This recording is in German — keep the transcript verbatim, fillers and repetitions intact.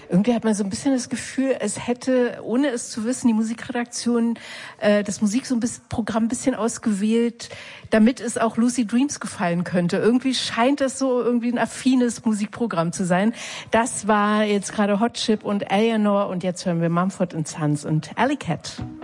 irgendwie hat man so ein bisschen das Gefühl, es hätte, ohne es zu wissen, die Musikredaktion äh, das Musik so ein bisschen, Programm ein bisschen ausgewählt, damit es auch Lucid Dreams gefallen könnte. Irgendwie scheint das so irgendwie ein affines Musikprogramm zu sein. Das war jetzt gerade Hot Chip und Eleanor und jetzt hören wir Mumford and Sons und Alley Cat.